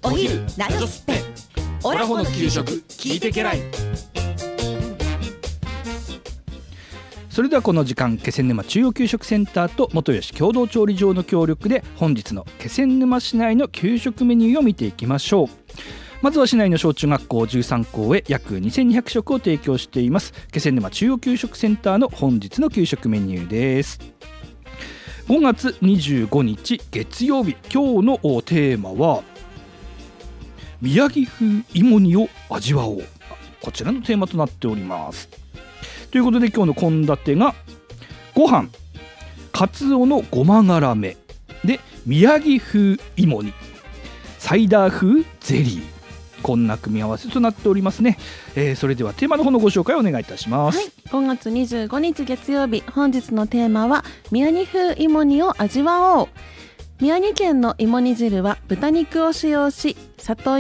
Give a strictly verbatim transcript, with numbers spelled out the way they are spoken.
お昼ラジオスペオラホの給食聞いてけらい。 それではこの時間、気仙沼中央給食センターと元吉共同調理場の協力で本日の気仙沼市内の給食メニューを見ていきましょう。まずは市内の小中学校じゅうさん校へ約にせんにひゃく食を提供しています気仙沼中央給食センターの本日の給食メニューです。ごがつにじゅうごにち月曜日、今日のテーマは宮城風芋煮を味わおう、こちらのテーマとなっております。ということで今日の献立がご飯かつおのごまがらめで宮城風芋煮サイダー風ゼリー、こんな組み合わせとなっておりますね。えー、それではテーマの方のご紹介をお願いいたします。 はい、ごがつにじゅうごにち月曜日、本日のテーマは宮城風芋煮を味わおう。宮城県の芋煮汁は豚肉を使用し、里